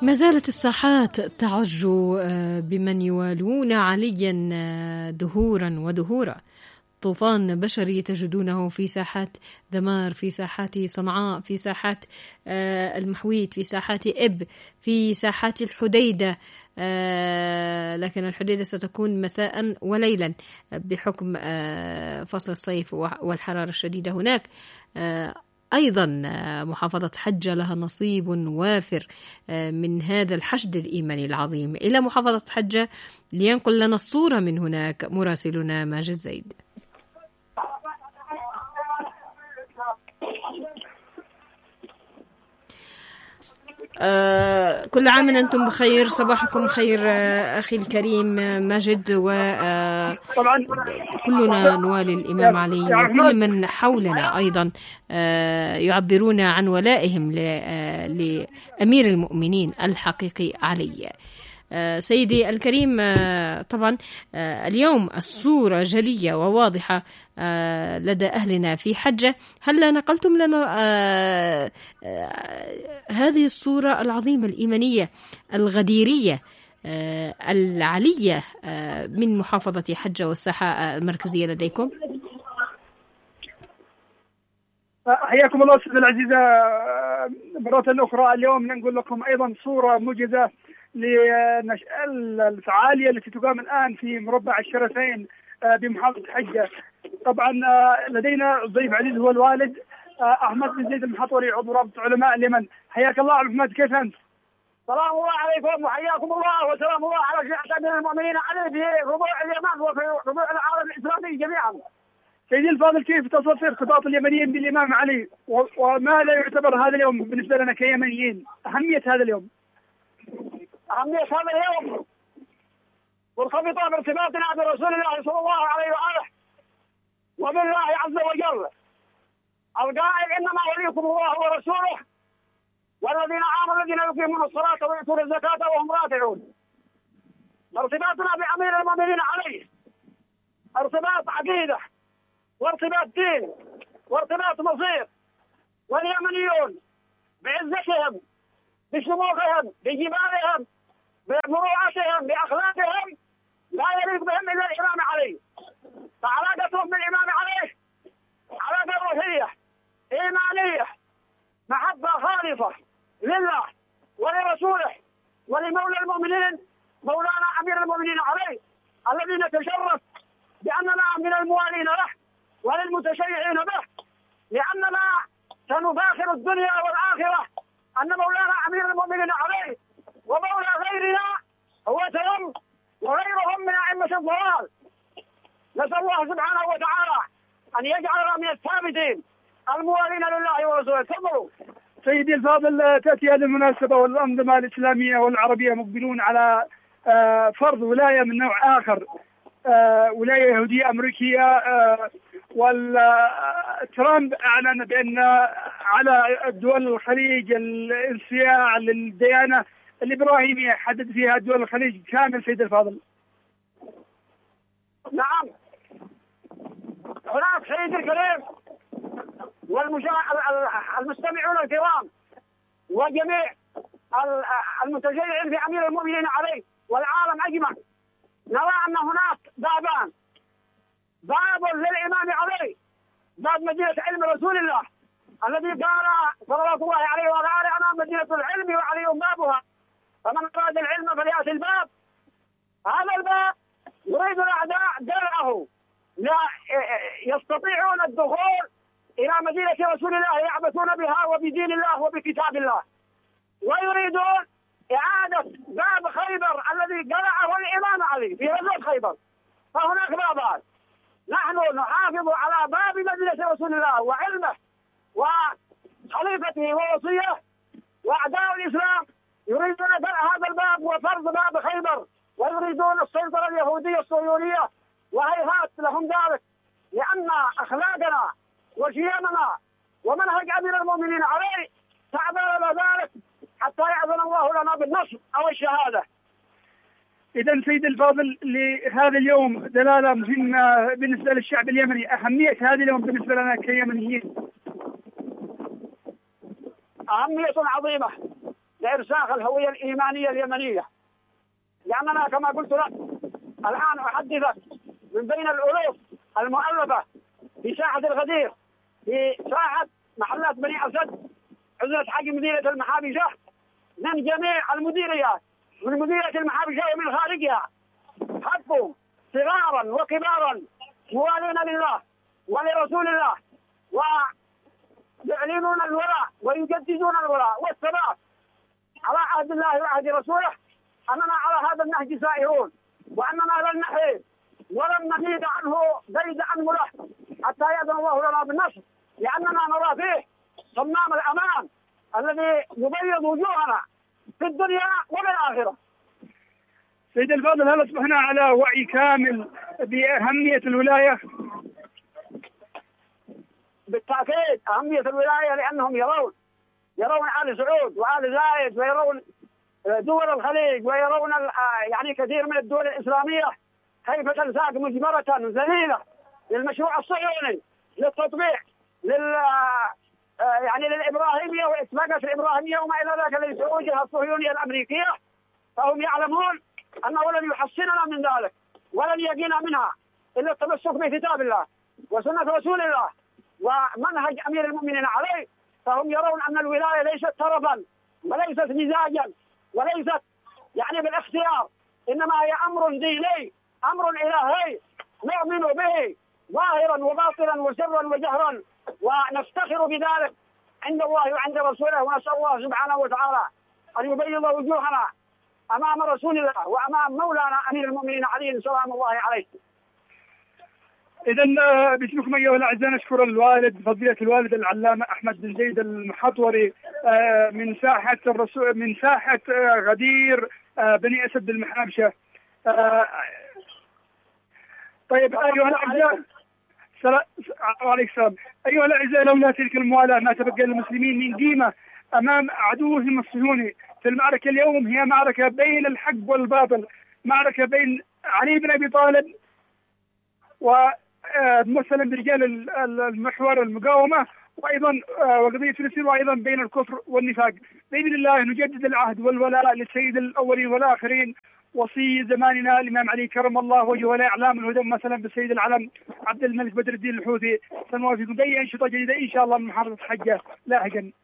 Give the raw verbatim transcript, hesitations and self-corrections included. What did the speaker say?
ما زالت الساحات تعج بمن يوالون عليا دهورا ودهورا. طوفان بشري تجدونه في ساحات دمار، في ساحات صنعاء، في ساحات المحويت، في ساحات إب، في ساحات الحديدة، لكن الحديدة ستكون مساء وليلا بحكم فصل الصيف والحرارة الشديدة هناك. أيضا محافظة حجة لها نصيب وافر من هذا الحشد الإيماني العظيم. إلى محافظة حجة لينقل لنا الصورة من هناك مراسلنا ماجد زيد. آه كل عام أنتم بخير، صباحكم خير آه أخي الكريم ماجد، وكلنا نوالي الإمام علي وكل من حولنا أيضا آه يعبرون عن ولائهم لأمير المؤمنين الحقيقي علي. آه سيدي الكريم، آه طبعا آه اليوم الصورة جلية وواضحة آه لدى أهلنا في حجة. هل نقلتم لنا آه آه هذه الصورة العظيمة الإيمانية الغديرية آه العلية آه من محافظة حجة والساحة المركزية لديكم؟ حياكم الله أستاذ العزيزة مرة أخرى. اليوم نقول لكم أيضا صورة موجزة للفعالية التي تقام الآن في مربع الشرفين بمحافظة حجة. طبعا لدينا ضيف عزيز هو الوالد أحمد بن زيد المحطوري عضو رابطة علماء اليمن. حياك الله أحمد، كيف أنت؟ سلام الله عليكم وحياكم الله وسلام الله على شيعة أمير المؤمنين علي في ربوع اليمن وفي ربوع العالم الإسلامي جميعا. سيدي الفاضل، كيف تصف ارتباط اليمنيين بالإمام علي وماذا يعتبر هذا اليوم بالنسبة لنا كيمنيين؟ أهمية هذا اليوم أهمية هذا اليوم مرتبطة بارتباطنا برسول الله صلى الله عليه وآله وبالله عز وجل القائل إنما وليكم الله ورسوله والذين آمنوا الذين يقيمون الصلاة ويؤتون الزكاة وهم راكعون. ارتباطنا بأمير المؤمنين عليه ارتباط عقيدة وارتباط دين وارتباط مصير، واليمنيون بعزتهم بشموخهم بجبالهم بمروءتهم بأخلاقهم لا يليق بهم إلا الإمام علي. فعلاقتهم بالإمام علي علاقة روحية إيمانية، محبة خالصة لله ولرسوله ولمولى المؤمنين مولانا أمير المؤمنين علي الذي نتشرف بأننا من الموالين له وللمتشيعين به، لأننا سنفاخر الدنيا والآخرة أن مولانا أمير المؤمنين علي ومولى غيرنا هو تيم وغيرهم من أئمة الضلال. نسأل الله سبحانه وتعالى أن يجعلنا من الثابتين الموالين لله ورسوله. تفضلوا. سيدي الفاضل، تأتي هذه المناسبة والأنظمة الإسلامية والعربية مقبلون على فرض ولاية من نوع آخر، ولاية يهودية أمريكية، والترامب أعلن بأن على دول الخليج الانصياع للديانة الإبراهيمية، حدد فيها دول الخليج كامل. سيد الفاضل. نعم، هناك سيد الكريم والمستمعون الكرام وجميع المتشيعين في أمير المؤمنين عليه والعالم أجمع، نرى أن هناك بابان: باب للإمام علي، باب مدينة علم رسول الله الذي قال صلوات الله عليه وعلى آله أنا مدينة العلم وعلي بابها، فمن أراد العلم فليأتي الباب. هذا الباب يريد الأعداء درعه، لا يستطيعون الدخول إلى مدينة رسول الله يعبثون بها وبدين الله وبكتاب الله، ويريدون إعادة باب خيبر الذي قلعه الإمام علي في غزوة خيبر. فهناك بابان، نحن نحافظ على باب مدينة رسول الله وعلمه وخليفته ووصيه، وأعداء الإسلام يريدون درع هذا الباب وفرض باب خيبر، ويريدون السيطرة اليهودية الصهيونية، وهيهات لهم ذلك، لأن أخلاقنا وشيمنا ومنهج أمير المؤمنين عليه تعبان لنا ذلك حتى يأذن الله لنا بالنصر أو الشهادة. إذا سيد الفاضل، لهذا اليوم دلالة مهمة بالنسبة للشعب اليمني. أهمية هذا اليوم بالنسبة لنا كيمنيين؟ أهمية عظيمة، لإرساخ الهوية الإيمانية اليمنية. لأننا كما قلت لك الآن أحدثك من بين الألوف المؤلفة في ساحة الغدير، في ساحة محلات بني أسد، عزلة حق مديرية المحابشة، من جميع المديريات، من مديرية المحابشة ومن خارجها، حقوا صغارا وكبارا موالين لله ولرسول الله، ويعلنون الولاء ويجددون الولاء والثبات على عهد الله وعهد رسوله، أننا على هذا النهج سائرون، وأننا لن نحيد ولن نزيد عنه زيد عن مله حتى يأذن الله لنا بالنصر، لأننا نرى فيه صمام الأمان الذي يبيض وجوهنا في الدنيا وبالآخرة. سيد الفاضل، هل أصبحنا على وعي كامل بأهمية الولاية؟ بالتأكيد أهمية الولاية، لأنهم يرون يرون آل سعود وآل زايد، ويرون دول الخليج، ويرون يعني كثير من الدول الإسلامية كيف تلزاق مجبرة ذليلة للمشروع الصهيوني، للتطبيع، لل يعني للإبراهيمية وإطلاقات الإبراهيمية وما إلى ذلك للزوجها الصهيونية الأمريكية. فهم يعلمون أنه لن يحسننا من ذلك ولن يجينا منها إلا التمسك بكتاب الله وسنة رسول الله ومنهج أمير المؤمنين عليه. فهم يرون أن الولاية ليست طرفا وليست مزاجا وليست يعني بالاختيار، إنما هي أمر ديني، أمر إلهي نؤمن به ظاهرا وباطنا وسرا وجهرا، ونفتخر بذلك عند الله وعند رسوله، ونسأل الله سبحانه وتعالى أن يبيض وجوهنا أمام رسول الله وأمام مولانا أمير المؤمنين علي سلام الله عليه. إذن باسمكم أيها الأعزاء نشكر الوالد فضيلة الوالد العلامة أحمد بن زيد المحطوري من ساحة الرسول من ساحة غدير بني أسد المحابشة. طيب أيها الأعزاء، وعليكم السلام. أيها الأعزاء، لولا تلك الموالاة ما تبقى للمسلمين من قيمة أمام عدوهم الصهيوني. في المعركة اليوم هي معركة بين الحق والباطل، معركة بين علي بن أبي طالب ومثلا برجال المحور المقاومة، وأيضا وقضية فلسطين، وأيضا بين الكفر والنفاق. بإذن الله نجدد العهد والولاء للسيد الأولين والآخرين، وصي زماننا الإمام علي كرم الله وجهه، ولا إعلام الهدى مثلا بالسيد العلم عبد الملك بدر الدين الحوثي. سنوافق بأي أنشطة جديدة إن شاء الله من محافظة حجة لاحقا.